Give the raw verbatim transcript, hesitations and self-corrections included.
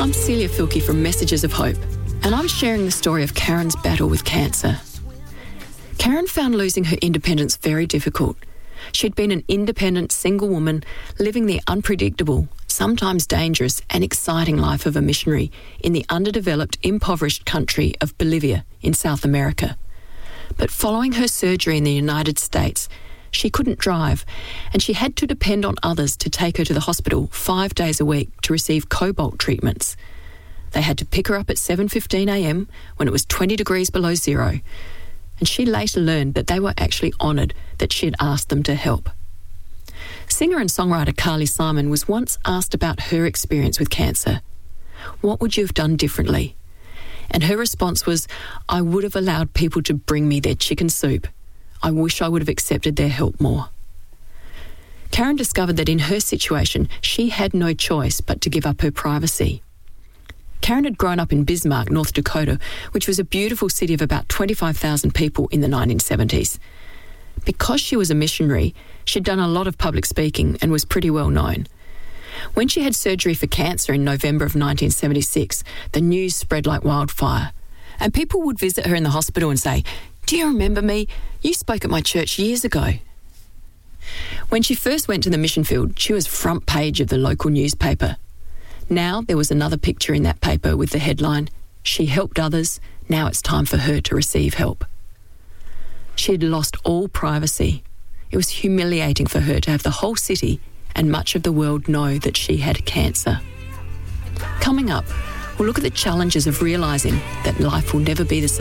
I'm Celia Filkey from Messages of Hope, and I'm sharing the story of Karen's battle with cancer. Karen found losing her independence very difficult. She'd been an independent single woman living the unpredictable, sometimes dangerous and exciting life of a missionary in the underdeveloped, impoverished country of Bolivia in South America. But following her surgery in the United States, she couldn't drive, and she had to depend on others to take her to the hospital five days a week to receive cobalt treatments. They had to pick her up at seven fifteen a m when it was twenty degrees below zero, and she later learned that they were actually honoured that she had asked them to help. Singer and songwriter Carly Simon was once asked about her experience with cancer. What would you have done differently? And her response was, I would have allowed people to bring me their chicken soup. I wish I would have accepted their help more. Karen discovered that in her situation, she had no choice but to give up her privacy. Karen had grown up in Bismarck, North Dakota, which was a beautiful city of about twenty-five thousand people in the nineteen seventies. Because she was a missionary, she'd done a lot of public speaking and was pretty well known. When she had surgery for cancer in November of nineteen seventy-six, the news spread like wildfire, and people would visit her in the hospital and say, "Do you remember me? You spoke at my church years ago." When she first went to the mission field, she was front page of the local newspaper. Now there was another picture in that paper with the headline, "She helped others, now it's time for her to receive help." She had lost all privacy. It was humiliating for her to have the whole city and much of the world know that she had cancer. Coming up, we'll look at the challenges of realising that life will never be the same